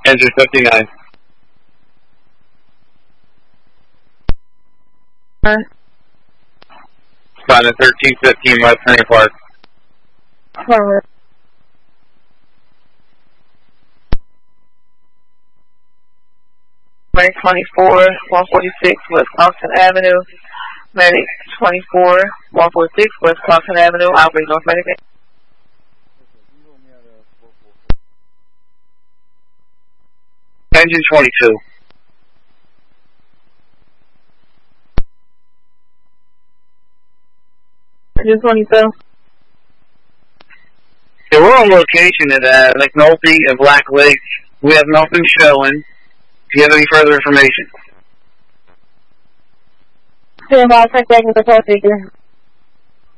Engine 59. Spotted 1315 West Henry Park. 24, 146 West Compton Avenue. Medic 24, 146 West Compton Avenue. Albany, North Medic. Engine 22. Engine 22. Yeah, we're on location at McNulty and Black Lake. We have nothing showing. Do you have any further information? I'll check back with the call figure.